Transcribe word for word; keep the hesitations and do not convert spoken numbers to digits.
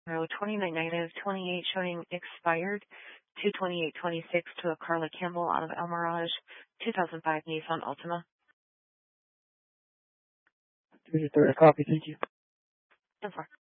twenty-nine negative, twenty-eight showing expired, two twenty-eight twenty-six to a Carla Campbell out of El Mirage, two thousand five Nissan Altima. Here's your third copy, thank you. So far.